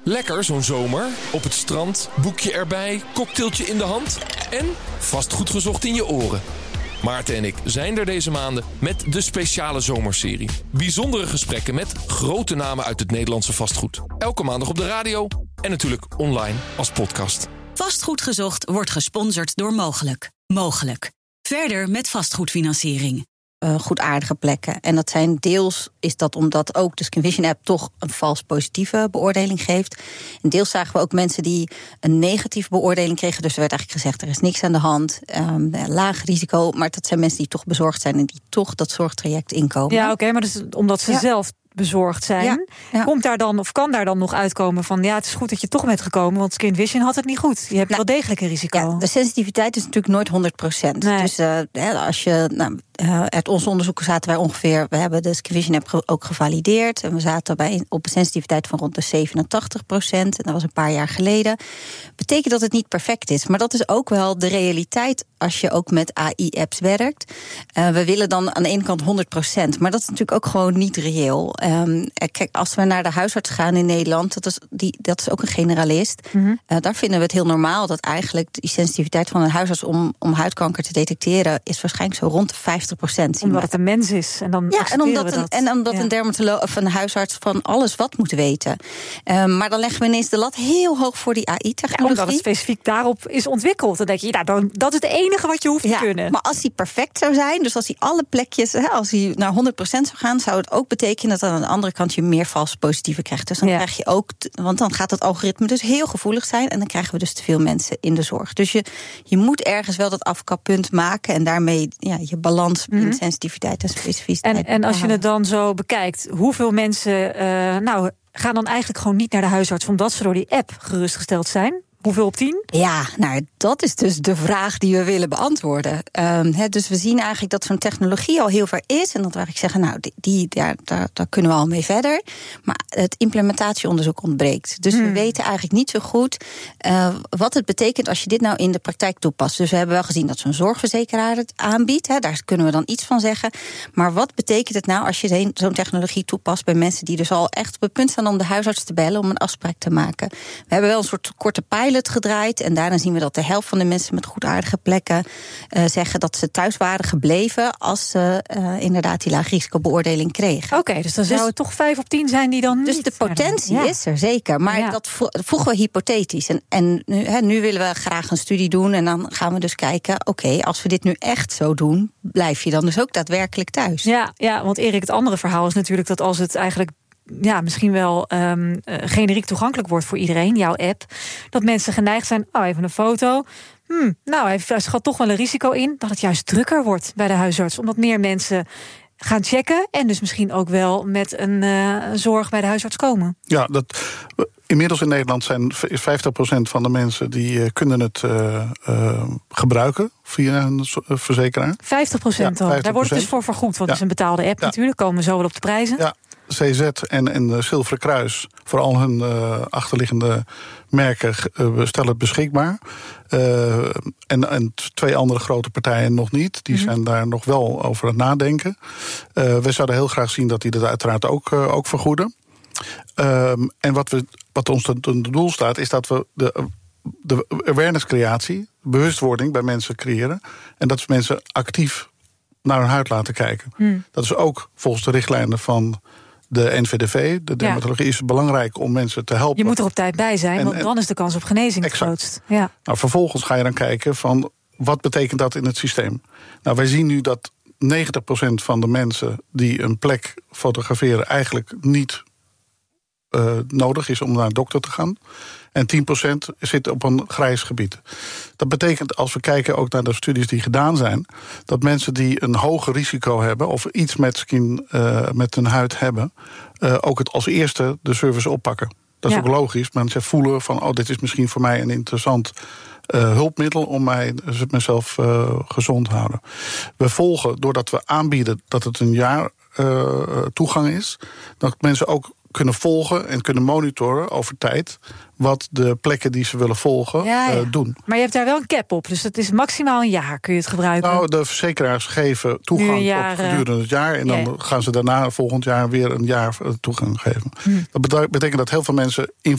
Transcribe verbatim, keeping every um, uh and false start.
Lekker zo'n zomer. Op het strand, boekje erbij, cocktailtje in de hand en vastgoed gezocht in je oren. Maarten en ik zijn er deze maanden met de speciale zomerserie. Bijzondere gesprekken met grote namen uit het Nederlandse vastgoed. Elke maandag op de radio en natuurlijk online als podcast. Vastgoed gezocht wordt gesponsord door Mogelijk. Mogelijk. Verder met vastgoedfinanciering. Uh, goedaardige plekken. En dat zijn deels, is dat omdat ook de Skin Vision app toch een vals positieve beoordeling geeft. En deels zagen we ook mensen die een negatieve beoordeling kregen. Dus er werd eigenlijk gezegd, er is niks aan de hand, um, laag risico. Maar dat zijn mensen die toch bezorgd zijn en die toch dat zorgtraject inkomen. Ja, oké, okay, maar dus omdat ze ja. zelf bezorgd zijn, ja, ja. komt daar dan of kan daar dan nog uitkomen van ja, het is goed dat je toch bent gekomen, want Skin Vision had het niet goed. Je hebt nou, wel degelijk een risico. Ja, de sensitiviteit is natuurlijk nooit honderd procent. Nee. Dus uh, als je, nou, uh, uit ons onderzoek zaten wij ongeveer, we hebben de Skin Vision app ook gevalideerd en we zaten bij op een sensitiviteit van rond de zevenentachtig procent. En dat was een paar jaar geleden. Betekent dat het niet perfect is, maar dat is ook wel de realiteit als je ook met A I-apps werkt. Uh, we willen dan aan de ene kant honderd procent, maar dat is natuurlijk ook gewoon niet reëel. Um, kijk, als we naar de huisarts gaan in Nederland, dat is, die, dat is ook een generalist. Mm-hmm. Uh, daar vinden we het heel normaal dat eigenlijk die sensitiviteit van een huisarts om, om huidkanker te detecteren is waarschijnlijk zo rond de vijftig procent. Omdat het een mens is. En dan ja, en omdat, we een, dat. en omdat ja. een dermatoloog of een huisarts van alles wat moet weten. Uh, maar dan leggen we ineens de lat heel hoog voor die A I-technologie. Ja, omdat het specifiek daarop is ontwikkeld. Dan denk je, nou, dan, dat is het enige wat je hoeft ja, te kunnen. Maar als die perfect zou zijn, dus als die alle plekjes, hè, als die naar honderd procent zou gaan, zou het ook betekenen dat aan de andere kant je meer vals positieve krijgt. Dus dan ja. krijg je ook, want dan gaat het algoritme dus heel gevoelig zijn en dan krijgen we dus te veel mensen in de zorg. Dus je, je moet ergens wel dat afkappunt maken en daarmee ja, je balans mm-hmm. in sensitiviteit en specificiteit. En, en als je het dan zo bekijkt, hoeveel mensen uh, nou gaan dan eigenlijk gewoon niet naar de huisarts omdat ze door die app gerustgesteld zijn? Hoeveel op tien? Ja, nou, dat is dus de vraag die we willen beantwoorden. Um, he, dus we zien eigenlijk dat zo'n technologie al heel ver is. En dat we eigenlijk zeggen, nou, die, die, ja, daar, daar kunnen we al mee verder. Maar het implementatieonderzoek ontbreekt. Dus hmm. we weten eigenlijk niet zo goed uh, wat het betekent als je dit nou in de praktijk toepast. Dus we hebben wel gezien dat zo'n zorgverzekeraar het aanbiedt. He, daar kunnen we dan iets van zeggen. Maar wat betekent het nou als je zo'n technologie toepast bij mensen die dus al echt op het punt staan om de huisarts te bellen om een afspraak te maken? We hebben wel een soort korte pilot gedraaid. En daarna zien we dat de helft van de mensen met goedaardige plekken uh, zeggen dat ze thuis waren gebleven als ze uh, inderdaad die laagrisicobeoordeling kregen. Oké, okay, dus dan dus, zou het toch vijf op tien zijn die dan dus niet... Dus de potentie ja. is er zeker. Maar ja. dat vroegen we hypothetisch. En, en nu, he, nu willen we graag een studie doen en dan gaan we dus kijken, oké, okay, als we dit nu echt zo doen, blijf je dan dus ook daadwerkelijk thuis? Ja, ja, want Erik, het andere verhaal is natuurlijk dat als het eigenlijk ja, misschien wel um, uh, generiek toegankelijk wordt voor iedereen, jouw app, dat mensen geneigd zijn, oh, even een foto. Hmm, nou, hij schat toch wel een risico in dat het juist drukker wordt bij de huisarts, omdat meer mensen gaan checken en dus misschien ook wel met een uh, zorg bij de huisarts komen. Ja, dat inmiddels in Nederland zijn vijftig procent van de mensen die uh, kunnen het uh, uh, gebruiken via een uh, verzekeraar. vijftig procent al. Daar wordt het dus voor vergoed, want ja. het is een betaalde app ja. natuurlijk. Komen we zo wel op de prijzen. Ja. C Z en, en de Zilveren Kruis, voor al hun uh, achterliggende merken, uh, stellen het beschikbaar. Uh, en, en twee andere grote partijen nog niet. Die mm-hmm. zijn daar nog wel over aan het nadenken. Uh, we zouden heel graag zien dat die dat uiteraard ook, uh, ook vergoeden. Um, en wat, we, wat ons ten doel staat, is dat we de, de awareness-creatie, bewustwording bij mensen creëren. En dat we mensen actief naar hun huid laten kijken. Mm. Dat is ook volgens de richtlijnen van de N V D V, de dermatologie, ja. is belangrijk om mensen te helpen. Je moet er op tijd bij zijn, en, want dan is de kans op genezing het grootst. Ja. Nou, vervolgens ga je dan kijken van wat betekent dat in het systeem. Nou, wij zien nu dat negentig procent van de mensen die een plek fotograferen eigenlijk niet uh, nodig is om naar een dokter te gaan. En tien procent zit op een grijs gebied. Dat betekent, als we kijken ook naar de studies die gedaan zijn, dat mensen die een hoger risico hebben of iets met skin, uh, met hun huid hebben, uh, ook het als eerste de service oppakken. Dat is ja. ook logisch. Mensen voelen van, oh, dit is misschien voor mij een interessant uh, hulpmiddel om mij, mezelf uh, gezond te houden. We volgen, doordat we aanbieden dat het een jaar uh, toegang is, dat mensen ook kunnen volgen en kunnen monitoren over tijd wat de plekken die ze willen volgen ja, ja. Uh, doen. Maar je hebt daar wel een cap op, dus het is maximaal een jaar kun je het gebruiken. Nou, de verzekeraars geven toegang jaar, op gedurende het jaar en dan ja. gaan ze daarna volgend jaar weer een jaar toegang geven. Hm. Dat betekent dat heel veel mensen